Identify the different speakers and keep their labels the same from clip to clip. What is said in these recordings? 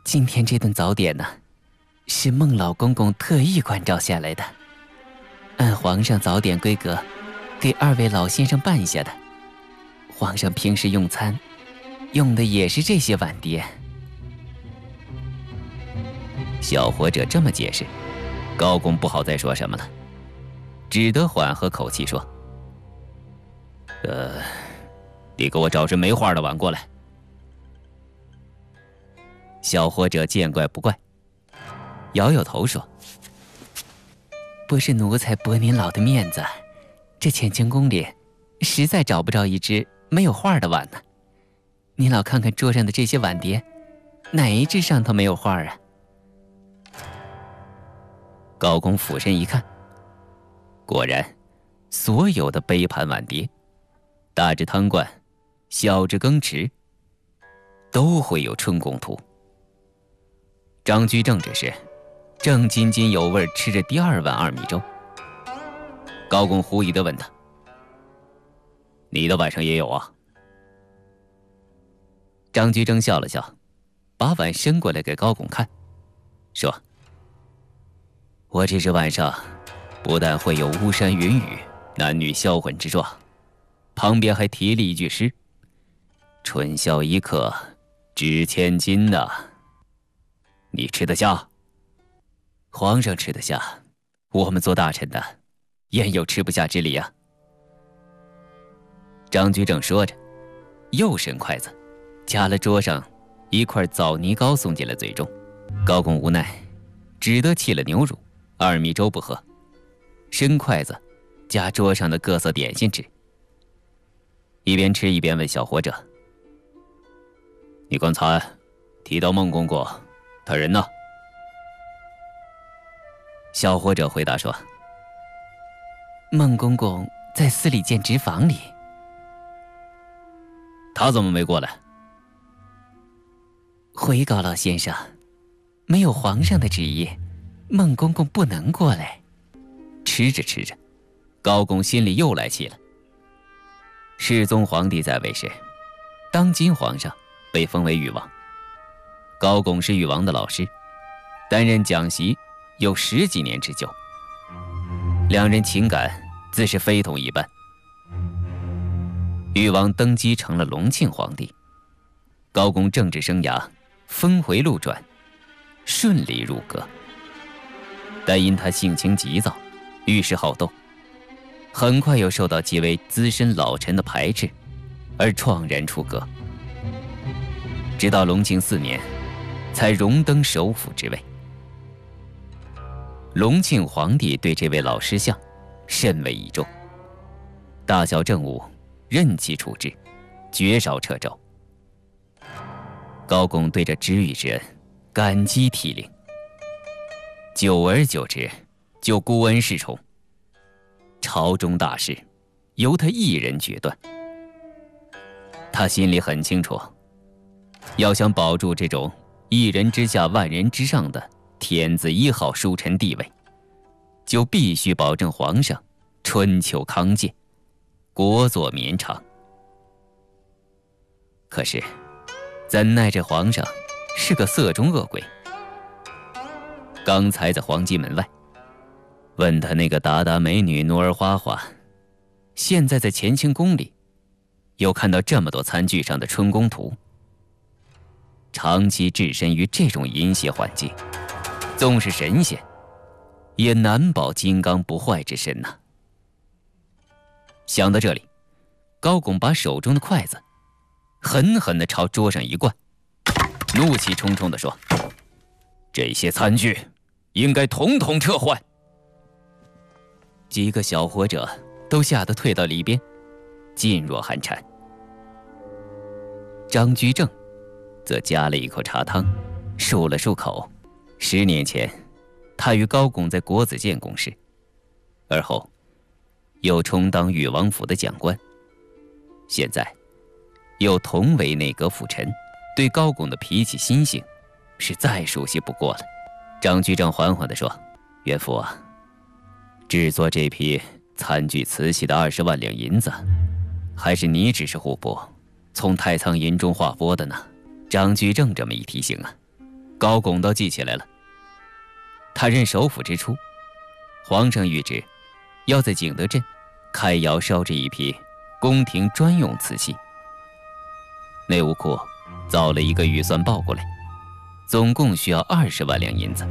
Speaker 1: 今天这顿早点呢，是孟老公公特意关照下来的，按皇上早点规格，给二位老先生办下的。皇上平时用餐，用的也是这些碗碟。
Speaker 2: 小伙者这么解释，高公不好再说什么了，只得缓和口气说：“你给我找只没画的碗过来。”小伙者见怪不怪，摇摇头说：“
Speaker 1: 不是奴才驳您老的面子，这乾清宫里实在找不着一只没有画的碗呢。您老看看桌上的这些碗碟，哪一只上头没有画啊？”
Speaker 2: 高公俯身一看，果然，所有的杯盘碗碟，大至汤罐，小至羹匙，都会有春宫图。张居正这时正津津有味吃着第二碗二米粥。高公狐疑地问他：“你的碗上也有啊？”张居正笑了笑，把碗伸过来给高公看，说：“我这只碗上不但会有巫山云雨、男女销魂之状，旁边还提了一句诗：‘春宵一刻值千金’呐。你吃得下？皇上吃得下，我们做大臣的，焉有吃不下之理啊？”张居正说着，又伸筷子夹了桌上一块枣泥糕送进了嘴中。高公无奈，只得弃了牛乳，二米粥不喝，伸筷子夹桌上的各色点心吃，一边吃一边问小伙者：“你刚才提到孟公公，他人呢？”小伙者回答说：“
Speaker 1: 孟公公在司礼监职房里。”“
Speaker 2: 他怎么没过来？”“
Speaker 1: 回高老先生，没有皇上的旨意，孟公公不能过来。”
Speaker 2: 吃着吃着，高公心里又来气了。世宗皇帝在位时，当今皇上被封为誉王，高公是誉王的老师，担任讲习有10几年之久，两人情感自是非同一般。誉王登基成了隆庆皇帝，高公政治生涯峰回路转，顺利入阁，但因他性情急躁，遇事好斗，很快又受到几位资深老臣的排斥，而怆然出阁。直到隆庆4年，才荣登首辅之位。隆庆皇帝对这位老师相甚为倚重，大小政务任其处置，绝少掣肘。高公对这知遇之恩感激涕零，久而久之就孤恩恃宠，朝中大事由他一人决断。他心里很清楚，要想保住这种一人之下万人之上的天子1号枢臣地位，就必须保证皇上春秋康健，国祚绵长。可是怎奈这皇上是个色中恶鬼，刚才在皇极门外问他那个达达美女努儿花花，现在在乾清宫里又看到这么多餐具上的春宫图，长期置身于这种淫邪环境，纵是神仙也难保金刚不坏之身呐。想到这里，高拱把手中的筷子狠狠地朝桌上一灌，怒气冲冲地说：“这些餐具应该统统撤换。”几个小伙者都吓得退到篱边，噤若寒蝉。张居正则夹了一口茶汤，漱了漱口。10年前，他与高拱在国子监共事，而后又充当誉王府的讲官，现在又同为内阁辅臣，对高拱的脾气心性是再熟悉不过了。张居正缓缓地说：“岳父啊，制作这批餐具瓷器的20万两银子，还是你指示户部从太仓银中划拨的呢？”张居正这么一提醒啊， 高拱倒记起来了。他任首辅之初，皇上谕旨，要在景德镇开窑烧制一批宫廷专用瓷器。内务库造了一个预算报过来，总共需要20万两银子。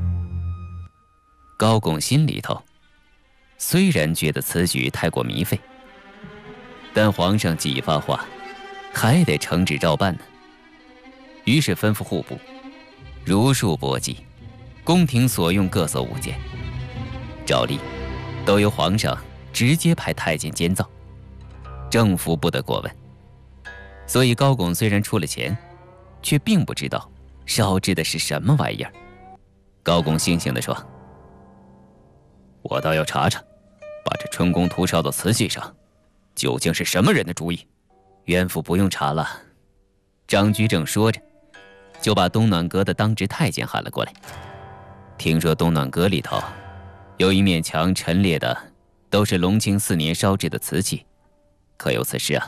Speaker 2: 高拱心里头虽然觉得此举太过糜费，但皇上几发话，还得承旨照办呢。于是吩咐户部如数拨记宫廷所用各色物件，照例都由皇上直接派太监监造，政府不得过问。所以高拱虽然出了钱，却并不知道烧制的是什么玩意儿。高拱悻悻地说：“我倒要查查，把这春宫图烧到瓷器上，究竟是什么人的主意。”袁府不用查了。张居正说着，就把东暖阁的当值太监喊了过来。听说东暖阁里头有一面墙陈列的都是隆庆4年烧制的瓷器，可有此事啊？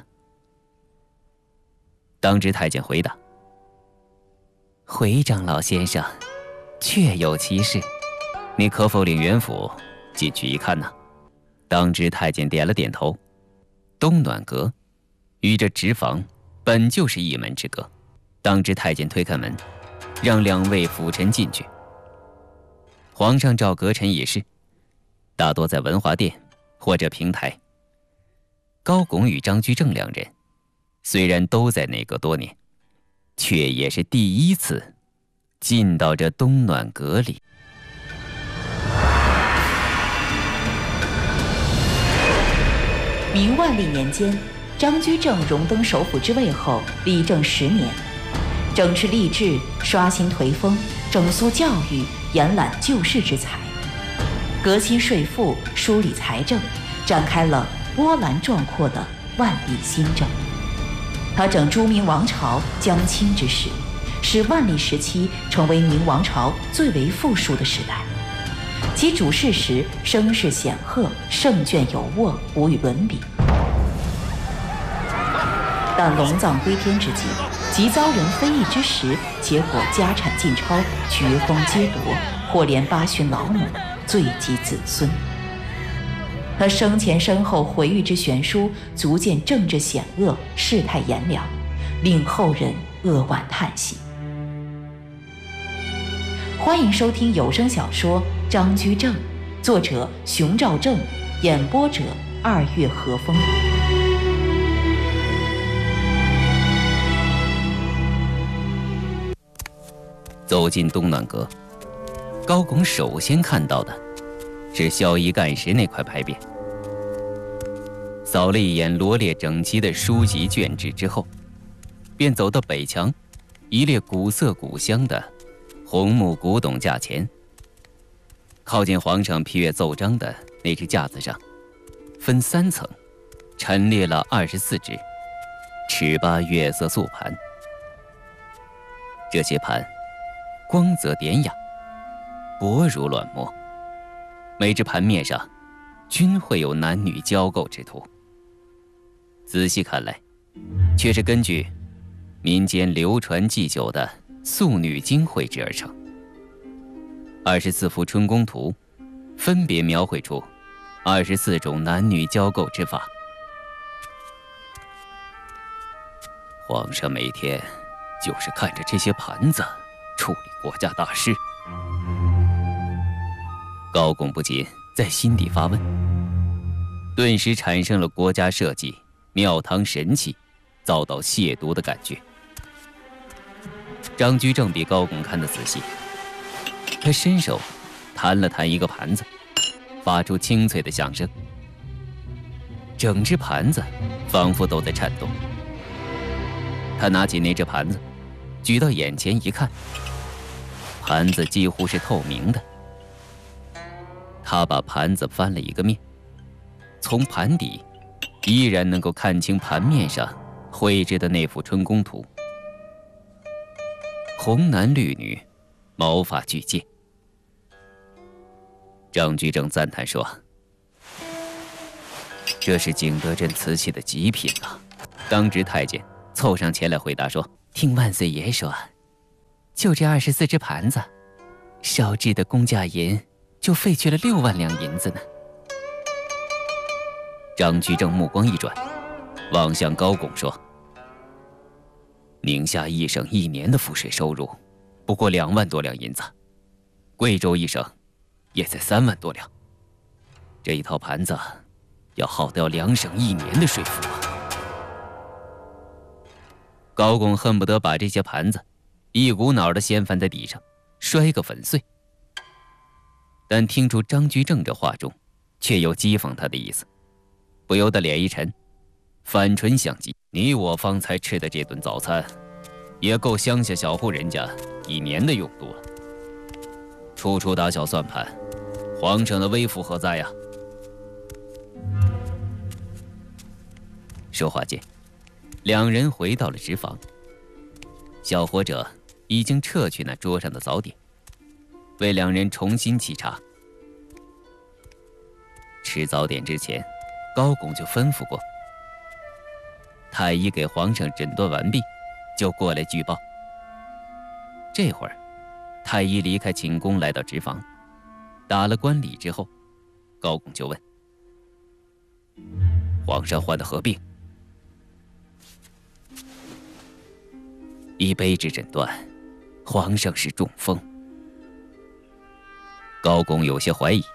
Speaker 2: 当值太监回答：“
Speaker 1: 回长老先生，确有其事。
Speaker 2: 你可否领袁府进去一看呢？”当值太监点了点头。东暖阁与这直房本就是一门之隔，当值太监推开门，让2位辅臣进去。皇上召阁臣议事，大多在文华殿或者平台。高拱与张居正2人虽然都在内阁多年，却也是第一次进到这东暖阁里。
Speaker 3: 明万历年间，张居正荣登首辅之位后，理政10年，整治吏治，刷新颓风，整肃教育，延揽救世之才，革新税赋，梳理财政，展开了波澜壮阔的万历新政。他整朱明王朝将倾之势，使万历时期成为明王朝最为富庶的时代。其主事时声势显赫，胜券有握，无与伦比。但龙藏归天之际，即遭人非议之时，结果家产尽抄，爵封皆夺，或连8旬老母，罪及子孙。他生前身后回谕之悬殊，足见政治险恶，世态炎凉，令后人扼腕叹息。欢迎收听有声小说《张居正》，作者熊兆正，演播者2月和风。
Speaker 2: 走进东暖阁，高拱首先看到的是萧衣干时那块牌匾，扫了一眼罗列整齐的书籍卷纸之后，便走到北墙一列古色古香的红木古董架前，靠近皇上批阅奏章的那只架子上，分3层陈列了24只赤巴月色素盘。这些盘光泽典雅，薄如卵墨，每只盘面上均会有男女交媾之图。仔细看来，却是根据民间流传既久的素女经绘制而成。24幅春宫图，分别描绘出24种男女交媾之法。皇上每天就是看着这些盘子处理国家大事。高拱不仅在心底发问，顿时产生了国家社稷、庙堂神器遭到亵渎的感觉。张居正比高拱看得仔细，他伸手弹了弹一个盘子，发出清脆的响声，整只盘子仿佛都在颤动。他拿起那只盘子，举到眼前一看，盘子几乎是透明的。他把盘子翻了一个面，从盘底依然能够看清盘面上绘制的那幅春宫图。红男绿女，毛发俱借。张居正赞叹说：“这是景德镇瓷器的极品啊！”当值太监凑上前来回答说：“
Speaker 1: 听万岁爷说， 就这24只盘子，烧制的工价银就费去了6万两银子呢。
Speaker 2: 张居正目光一转，望向高拱说：“宁夏一省1年的赋税收入不过2万多两银子，贵州一省也才3万多两，这一套盘子要耗掉2省1年的税赋啊！”高拱恨不得把这些盘子一股脑地掀翻在地上，摔个粉碎。但听出张居正这话中却有讥讽他的意思，不由得脸一沉，反唇相讥：“你我方才吃的这顿早餐，也够乡下小户人家1年的用度了。处处打小算盘，皇上的威服何在呀？”说话间，两人回到了直房。小伙者已经撤去那桌上的早点，为两人重新沏茶。吃早点之前，高拱就吩咐过，太医给皇上诊断完毕，就过来具报。这会儿，太医离开寝宫来到直房，打了官礼之后，高拱就问：“皇上患的何病？”依卑职诊断，皇上是中风。高拱有些怀疑：“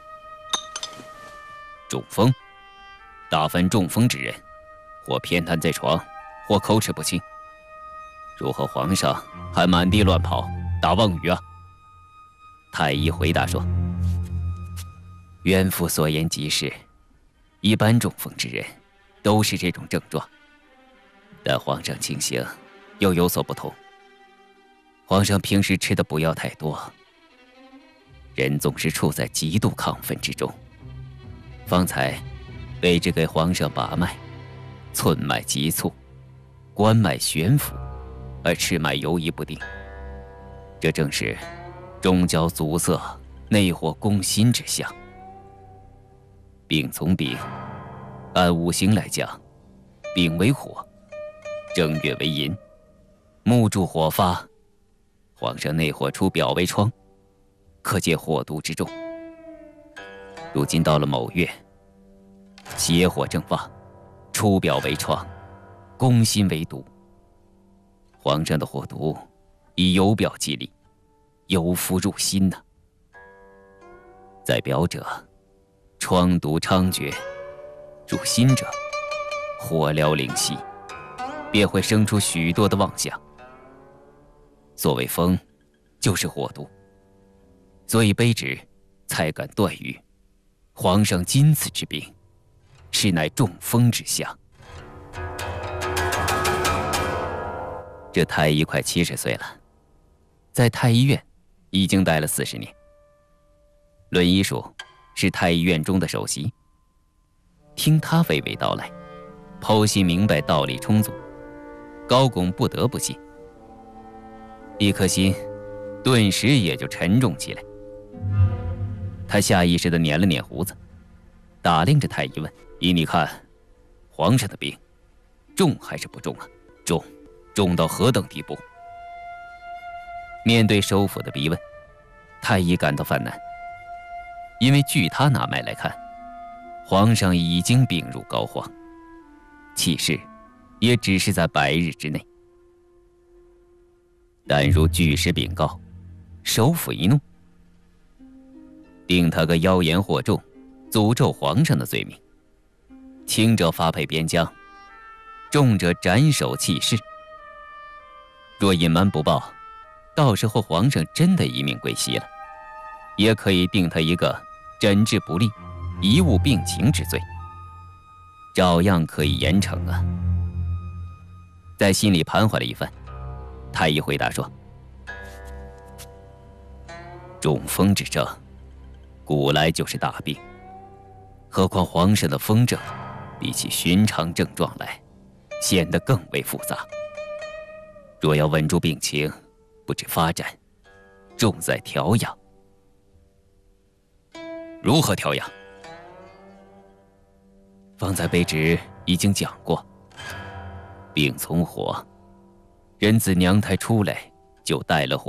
Speaker 2: 中风？大凡中风之人，或偏瘫在床，或口齿不清，如何皇上还满地乱跑，打妄语啊？”太医回答说：“冤父所言极是，一般中风之人都是这种症状，但皇上情形又有所不同。皇上平时吃的补药太多，人总是处在极度亢奋之中。方才卑职给皇上把脉，寸脉急促，关脉悬浮，而赤脉游移不定，这正是中焦阻塞、内火攻心之象。病从病，按五行来讲，丙为火，正月为寅，木助火发，皇上内火出表为疮，可见火毒之重。如今到了某月，邪火正旺，出表为疮，攻心为毒。皇上的火毒以由表激励，由肤入心呐。在表者，疮毒猖獗；入心者，火燎灵犀，便会生出许多的妄想。所谓风，就是火毒，所以卑职才敢断语，皇上今此之病，是乃中风之象。这太医快70岁了，在太医院已经待了40年。论医术，是太医院中的首席。听他娓娓道来，剖析明白，道理充足，高拱不得不信。一颗心顿时也就沉重起来。他下意识地捻了捻胡子，打量着太医问：“依你看，皇上的病重还是不重啊？重到何等地步？”面对首府的逼问，太医感到犯难，因为据他拿脉来看，皇上已经病入膏肓，气势也只是在100日之内。但如据实禀告，首府一怒，定他个妖言惑众、诅咒皇上的罪名，轻者发配边疆，重者斩首弃市。若隐瞒不报，到时候皇上真的一命归西了，也可以定他一个诊治不力、贻误病情之罪，照样可以严惩啊。在心里盘桓了一番，太医回答说：“中风之症，古来就是大病，何况皇上的风症，比起寻常症状来，显得更为复杂。若要稳住病情，不止发展，重在调养。”如何调养？方才卑职已经讲过，病从火，人自娘胎出来就带了火。